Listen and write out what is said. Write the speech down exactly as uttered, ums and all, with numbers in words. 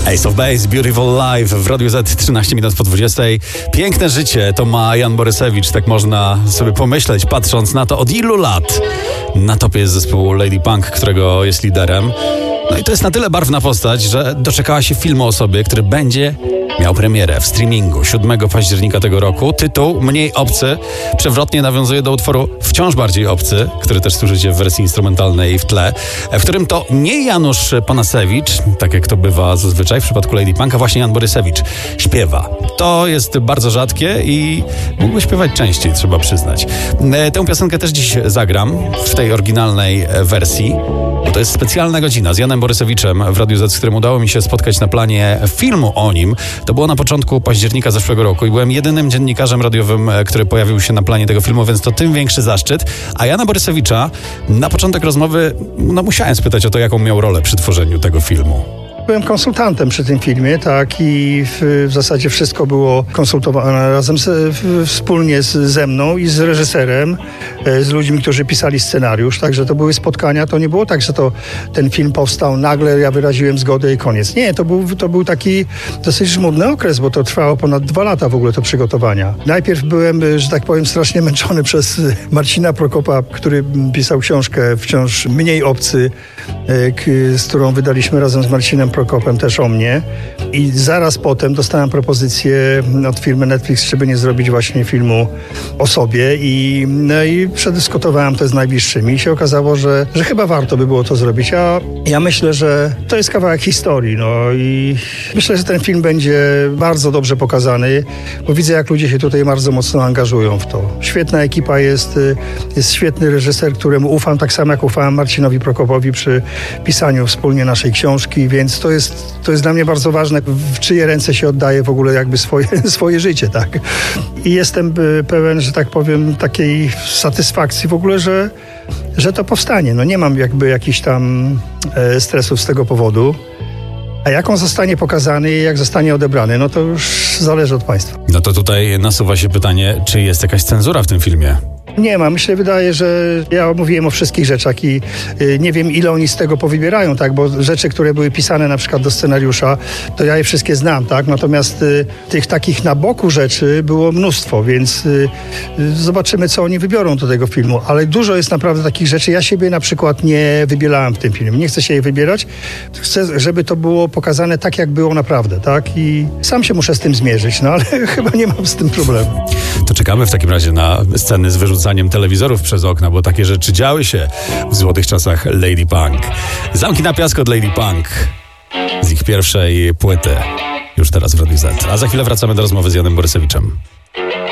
Ace of Base, Beautiful Life w Radiu Z, trzynaście minut po dwudziestej. Piękne życie to ma Jan Borysewicz, tak można sobie pomyśleć, patrząc na to, od ilu lat na topie jest zespół Lady Punk, którego jest liderem. No i to jest na tyle barwna postać, że doczekała się filmu o sobie, który będzie miał premierę w streamingu siódmego października tego roku. Tytuł Mniej obcy przewrotnie nawiązuje do utworu Wciąż bardziej obcy, który też słyszycie w wersji instrumentalnej w tle, w którym to nie Janusz Panasewicz, tak jak to bywa zazwyczaj w przypadku Lady Punk, a właśnie Jan Borysewicz śpiewa. To jest bardzo rzadkie i mógłby śpiewać częściej, trzeba przyznać. Tę piosenkę też dziś zagram w tej oryginalnej wersji, bo to jest specjalna godzina z Janem Borysewiczem w Radiu Z, z którym udało mi się spotkać na planie filmu o nim. To było na początku października zeszłego roku i byłem jedynym dziennikarzem radiowym, który pojawił się na planie tego filmu, więc to tym większy zaszczyt. A Jana Borysewicza na początek rozmowy no, musiałem spytać o to, jaką miał rolę przy tworzeniu tego filmu. Byłem konsultantem przy tym filmie, tak, i w, w zasadzie wszystko było konsultowane razem z, w, wspólnie z, ze mną i z reżyserem, z ludźmi, którzy pisali scenariusz, także to były spotkania, to nie było tak, że to ten film powstał nagle, ja wyraziłem zgodę i koniec. Nie, to był, to był taki dosyć żmudny okres, bo to trwało ponad dwa lata w ogóle to przygotowania. Najpierw byłem, że tak powiem, strasznie męczony przez Marcina Prokopa, który pisał książkę Wciąż mniej obcy, z którą wydaliśmy razem z Marcinem Prokopem też o mnie, i zaraz potem dostałem propozycję od firmy Netflix, żeby nie zrobić właśnie filmu o sobie, i, no i przedyskutowałem to z najbliższymi i się okazało, że, że chyba warto by było to zrobić, a ja myślę, że to jest kawałek historii, no i myślę, że ten film będzie bardzo dobrze pokazany, bo widzę, jak ludzie się tutaj bardzo mocno angażują w to. Świetna ekipa jest, jest świetny reżyser, któremu ufam, tak samo jak ufałem Marcinowi Prokopowi przy pisaniu wspólnie naszej książki, więc to jest, to jest dla mnie bardzo ważne, w czyje ręce się oddaje w ogóle jakby swoje, swoje życie, tak. I jestem pełen, że tak powiem, takiej satysfakcji w ogóle, że, że to powstanie. No nie mam jakby jakichś tam e, stresów z tego powodu. A jak on zostanie pokazany i jak zostanie odebrany, no to już zależy od państwa. No to tutaj nasuwa się pytanie, czy jest jakaś cenzura w tym filmie? Nie ma. Myślę, wydaje, że ja mówiłem o wszystkich rzeczach i y, nie wiem, ile oni z tego powybierają, tak, bo rzeczy, które były pisane na przykład do scenariusza, to ja je wszystkie znam, tak, natomiast y, tych takich na boku rzeczy było mnóstwo, więc y, y, zobaczymy, co oni wybiorą do tego filmu, ale dużo jest naprawdę takich rzeczy. Ja siebie na przykład nie wybierałem w tym filmie, nie chcę się jej wybierać, chcę, żeby to było pokazane tak, jak było naprawdę, tak, i sam się muszę z tym zmierzyć, no ale chyba nie mam z tym problemu. To czekamy w takim razie na sceny z wyrzucaniem telewizorów przez okna, bo takie rzeczy działy się w złotych czasach Lady Punk. Zamki na piasku od Lady Punk z ich pierwszej płyty już teraz w Radiu Z. A za chwilę wracamy do rozmowy z Janem Borysewiczem.